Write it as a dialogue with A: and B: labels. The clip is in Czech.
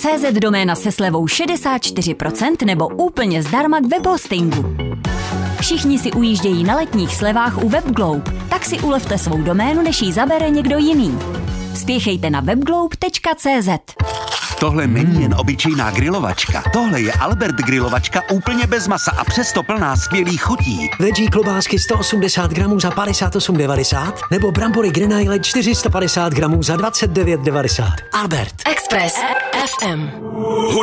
A: CZ doména se slevou 64% nebo úplně zdarma k webhostingu. Všichni si ujíždějí na letních slevách u WebGlobe, tak si ulevte svou doménu, než ji zabere někdo jiný. Spěchejte na webglobe.cz.
B: Tohle není jen obyčejná grilovačka. Tohle je Albert grilovačka úplně bez masa a přesto plná skvělých chutí.
C: Veggie klobásky 180 gramů za 58,90 nebo brambory Grenaille 450 gramů za 29,90. Albert.
A: Express FM.